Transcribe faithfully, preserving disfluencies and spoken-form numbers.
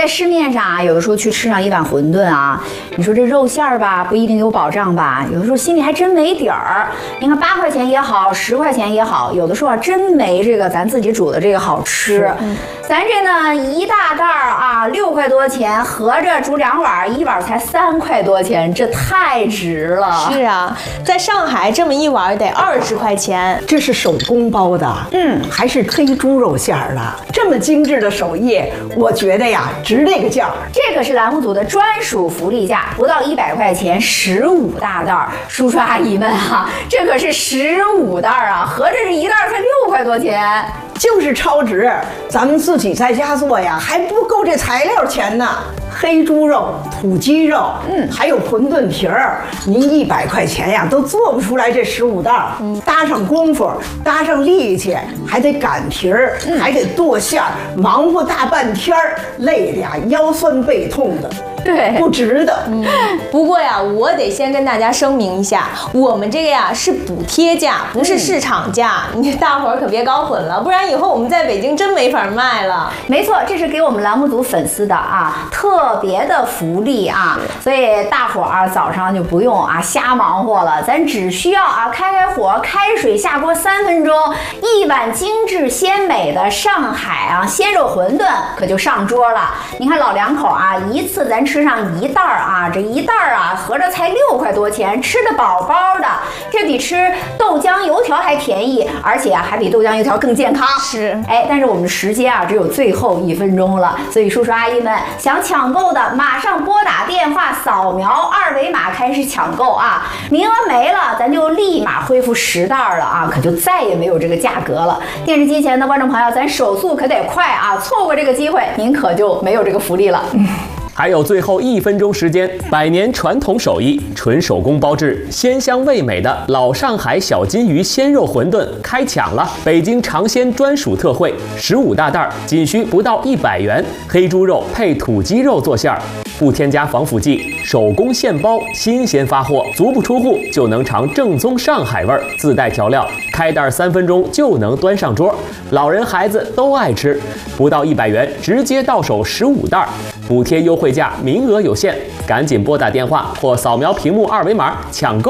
在市面上啊，有的时候去吃上一碗馄饨啊，你说这肉馅儿吧，不一定有保障吧？有的时候心里还真没底儿。你看八块钱也好，十块钱也好，有的时候啊，真没这个咱自己煮的这个好吃。嗯、咱这呢一大袋儿啊，六块多钱，合着煮两碗，一碗才三块多钱，这太值了。 是啊，在上海这么一碗得二十块钱， 这是手工包的，嗯，还是黑猪肉馅儿的，这么精致的手艺，我觉得呀，值这个价。 这个是栏目组的专属福利价，不到一百块钱，十五大袋儿。叔叔阿姨们啊，这可是十五袋儿啊，合着这一袋才六块多钱。 就是超值，咱们自己在家做呀，还不够这材料钱呢。黑猪肉、土鸡肉，嗯，还有馄饨皮儿，您一百块钱呀都做不出来这十五袋儿。嗯，搭上功夫，搭上力气，还得擀皮儿，嗯、还得剁馅儿，忙活大半天儿，累的呀腰酸背痛的。 对， 不值得。 嗯，不过呀，我得先跟大家声明一下，我们这个呀是补贴价，不是市场价，嗯、你大伙儿可别搞混了，不然以后我们在北京真没法卖了。 没错，这是给我们栏目组粉丝的啊特别的福利啊，所以大伙儿早上就不用啊瞎忙活了，咱只需要啊开开火，开水下锅三分钟，一碗精致鲜美的上海啊鲜肉馄饨可就上桌了。你看老两口啊，一次咱吃上一袋儿啊，这一袋儿啊合着才六块多钱，吃得饱饱的，这比吃豆浆油条还便宜，而且啊还比豆浆油条更健康。 是， 哎，但是我们的时间啊只有最后一分钟了，所以叔叔阿姨们想抢购的，马上拨打电话扫描二维码开始抢购啊！名额没了，咱就立马恢复十袋了啊，可就再也没有这个价格了。电视机前的观众朋友，咱手速可得快啊，错过这个机会，您可就没有这个福利了。 还有最后一分钟时间，百年传统手艺，纯手工包制，鲜香味美的老上海小金鱼鲜肉馄饨开抢了！北京尝鲜专属特惠，十五大袋，仅需不到一百元，黑猪肉配土鸡肉做馅儿，不添加防腐剂，手工现包，新鲜发货，足不出户就能尝正宗上海味儿，自带调料，开袋三分钟就能端上桌，老人孩子都爱吃，不到一百元，直接到手十五袋。补贴优惠价，名额有限，赶紧拨打电话或扫描屏幕二维码抢购。